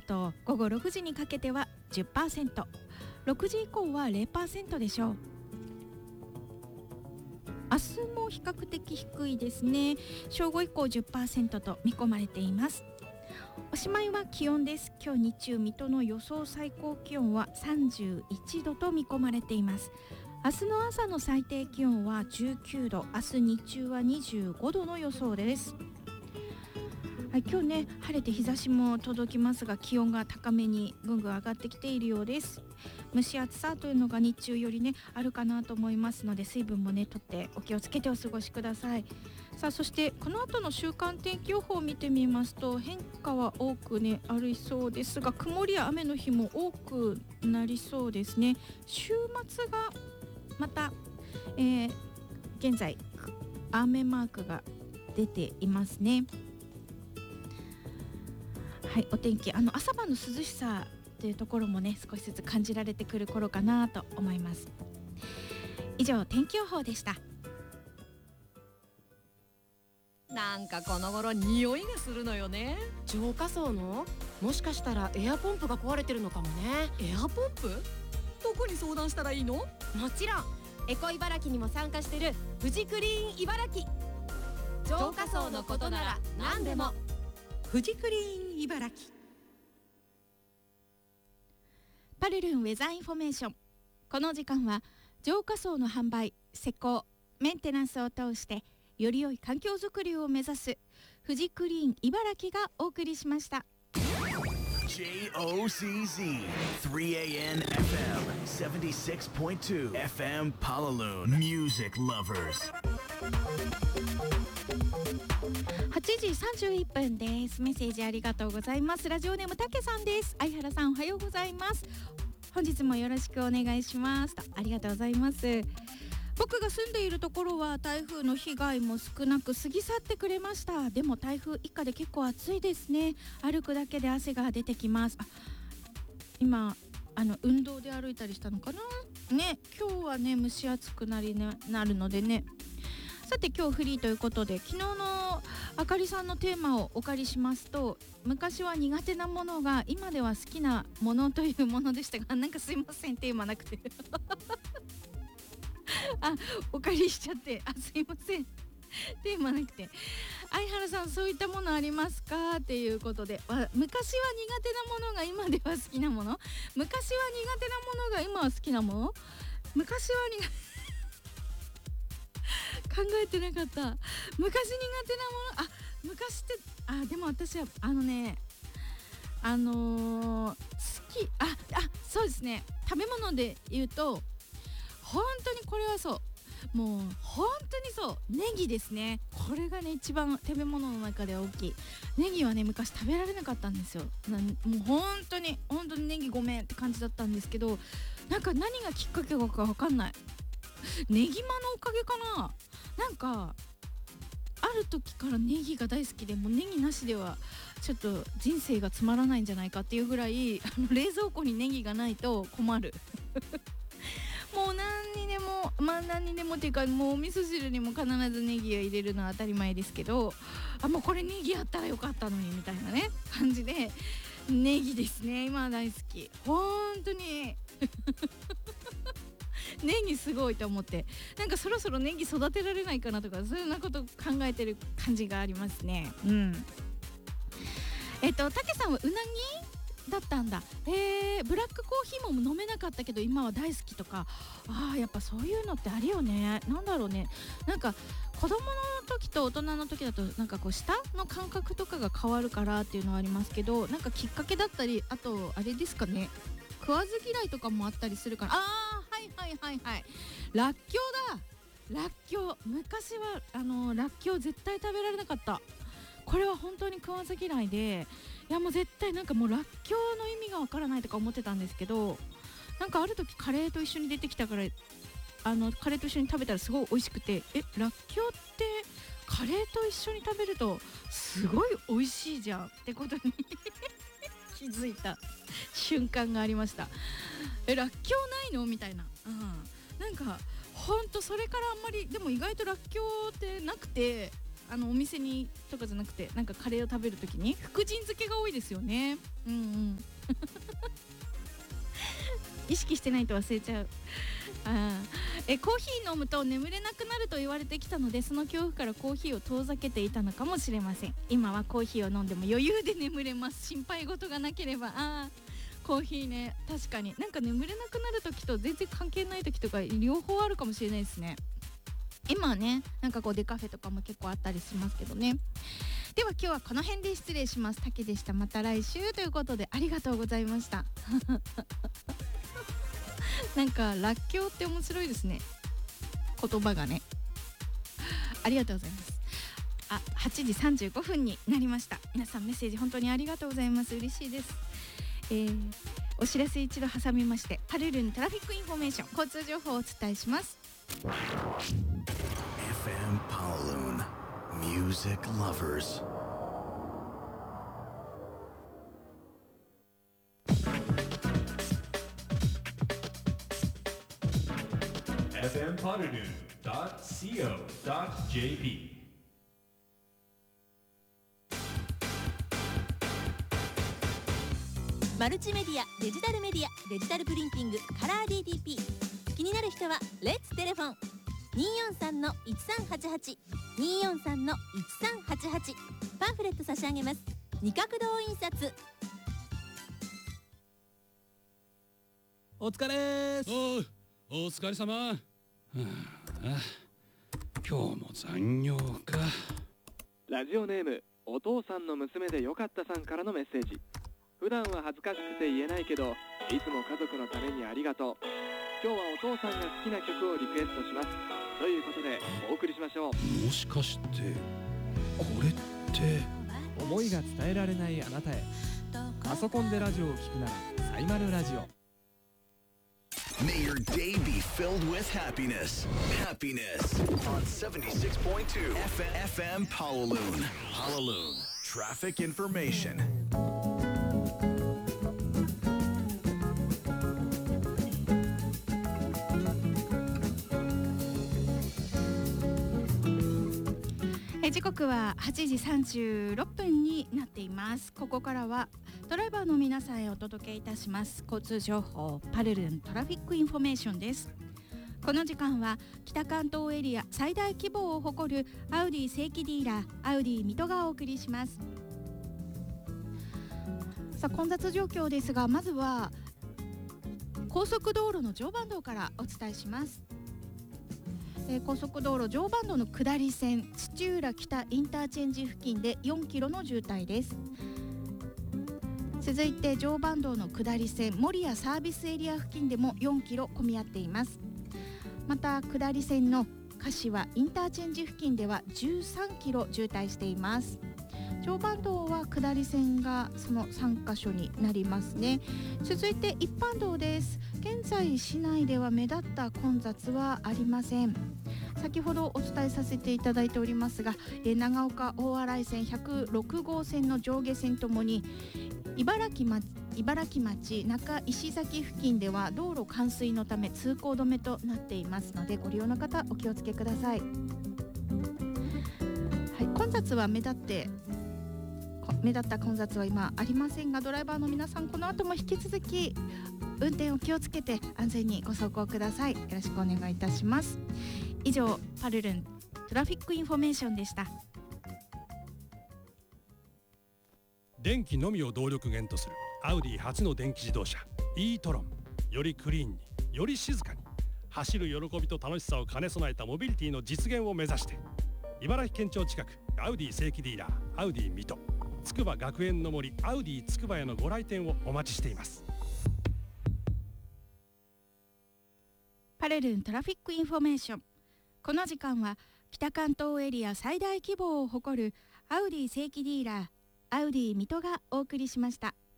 午後6時にかけては 10%、 6時以降は 0% でしょう。明日も比較的低いですね。正午以降 10% と見込まれています。おしまいは気温です。今日日中水戸の予想最高気温は31度と見込まれています。明日の朝の最低気温は19度、明日日中は25度の予想です。はい、今日ね晴れて日差しも届きますが、気温が高めにぐんぐん上がってきているようです。蒸し暑さというのが日中よりねあるかなと思いますので、水分もねとってお気をつけてお過ごしください。さあ、そしてこの後の週間天気予報を見てみますと、変化は多くねありそうですが、曇りや雨の日も多くなりそうですね。週末がまた、現在雨マークが出ていますね。はい、お天気朝晩の涼しさというところもね少しずつ感じられてくる頃かなと思います。以上、天気予報でした。 なんかこの頃匂いがするのよね。 浄化槽のもしかしたらエアポンプが壊れてるのかもね。 エアポンプ？どこに相談したらいいの？ もちろんエコ茨城にも参加してるフジクリーン茨城。浄化槽のことなら何でもフジクリーン茨城。 パルルンウェザーインフォメーション。この時間は浄化槽の販売、施工、メンテナンスを通してより良い環境づくりを目指すフジクリーン茨城がお送りしました。 JOCZ 3AN FM 76.2 FM Palaloon Music Lovers。 8時31分です。メッセージありがとうございます。ラジオネームたけさんです。相原さんおはようございます。本日もよろしくお願いしますと。ありがとうございます。僕が住んでいるところは台風の被害も少なく過ぎ去ってくれました。でも台風一過で結構暑いですね。歩くだけで汗が出てきます。今運動で歩いたりしたのかなね。今日はね蒸し暑くなるのでね。さて今日フリーということで、昨日のあかりさんのテーマをお借りしますと、昔は苦手なものが今では好きなものというものでしたが、なんかすいませんテーマなくてお借りしちゃって、すいませんテーマなくて。相原さんそういったものありますかっていうことで、昔は苦手なものが今では好きなもの、昔は苦手なものが今は好きなもの、昔は考えてなかった。昔苦手なもの、昔ってでも私は好きそうですね。食べ物で言うと本当にこれはそうもう本当にそうネギですね。これがね一番食べ物の中では大きい。ネギはね昔食べられなかったんですよ。もう本当にネギごめんって感じだったんですけど、なんか何がきっかけか分かんない。ネギマのおかげかな。なんかある時からネギが大好きで、もうネギなしではちょっと人生がつまらないんじゃないかっていうぐらい冷蔵庫にネギがないと困るもう何にでもっていうか、もうお味噌汁にも必ずネギを入れるのは当たり前ですけど、もうこれネギあったらよかったのにみたいなね感じで、ネギですね今は大好き。本当にネギすごいと思って、なんかそろそろネギ育てられないかなとか、そういうようなこと考えてる感じがありますね。たけさんはうなぎだったんだ。ブラックコーヒーも飲めなかったけど今は大好きとか、やっぱそういうのってあるよね。なんだろうね、なんか子供の時と大人の時だとなんかこう舌の感覚とかが変わるからっていうのはありますけど、なんかきっかけだったり、あとあれですかね、食わず嫌いとかもあったりするから。らっきょうだ。らっきょう、昔はらっきょう絶対食べられなかった。これは本当に食わず嫌いで、いやもう絶対なんかもうらっきょうの意味がわからないとか思ってたんですけど、なんかある時カレーと一緒に出てきたから、カレーと一緒に食べたらすごい美味しくて、らっきょうってカレーと一緒に食べるとすごい美味しいじゃんってことに気づいた瞬間がありました。らっきょうないのみたいな、なんかほんとそれからあんまり、でも意外とらっきょうってなくて、お店にとかじゃなくて、なんかカレーを食べるときに福神漬けが多いですよね。 意識してないと忘れちゃう。コーヒー飲むと眠れなくなると言われてきたので、その恐怖からコーヒーを遠ざけていたのかもしれません。今はコーヒーを飲んでも余裕で眠れます。心配事がなければ。コーヒーね、確かになんか眠れなくなる時と全然関係ない時とか両方あるかもしれないですね。今はね、なんかこうデカフェとかも結構あったりしますけどね。では今日はこの辺で失礼します。竹でした。また来週ということで、ありがとうございましたなんからっきょうって面白いですね、言葉がね。ありがとうございます。8時35分になりました。皆さんメッセージ本当にありがとうございます。嬉しいです。お知らせ一度挟みまして、パルルントラフィックインフォメーション、交通情報をお伝えします。 FM Paloon Music Lovers. FM Paloon.co.jp マルチメディア、デジタルメディア、デジタルプリンティング、カラー DTP。 気になる人はレッツテレフォン 243-1388 243-1388。 パンフレット差し上げます。二角堂印刷。 お疲れーす。 お疲れ様。今日も残業か。 ラジオネームお父さんの娘でよかったさんからのメッセージ。普段は恥ずかしくて言えないけど、いつも家族のためにありがとう。今日はお父さんが好きな曲をリクエストします。ということでお送りしましょう。 もしかしてこれって。 思いが伝えられないあなたへ。パソコンでラジオを聞くならサイマルラジオ。 May your day be filled with happiness. Happiness on 76.2 FM Paloon. Paloon. Traffic information. .時刻は8時36分になっています。ここからはドライバーの皆さんへお届けいたします交通情報、パルルントラフィックインフォメーションです。この時間は北関東エリア最大規模を誇るアウディ正規ディーラーアウディ水戸がお送りします。さあ、混雑状況ですが、まずは高速道路の常磐道からお伝えします。高速道路常磐道の下り線土浦北インターチェンジ付近で4キロの渋滞です。続いて常磐道の下り線守谷サービスエリア付近でも4キロ混み合っています。また下り線の柏インターチェンジ付近では13キロ渋滞しています。常磐道は下り線がその3カ所になりますね。続いて一般道です。現在市内では目立った混雑はありません。先ほどお伝えさせていただいておりますが、長岡大洗線106号線の上下線ともに茨城町中石崎付近では道路冠水のため通行止めとなっていますので、ご利用の方お気をつけください。はい、混雑は目立った混雑は今ありませんが、ドライバーの皆さんこの後も引き続き運転を気をつけて安全にご走行ください。よろしくお願いいたします。以上、パルルントラフィックインフォメーションでした。 電気のみを動力源とするアウディ初の電気自動車 e トロン。よりクリーンに、より静かに走る喜びと楽しさを兼ね備えたモビリティの実現を目指して、茨城県庁近くアウディ正規ディーラーアウディ水戸、つくば学園の森アウディつくばへのご来店をお待ちしています。 パルルントラフィックインフォメーション。この時間は北関東エリア最大規模を誇るアウディ正規ディーラーアウディ水戸がお送りしました。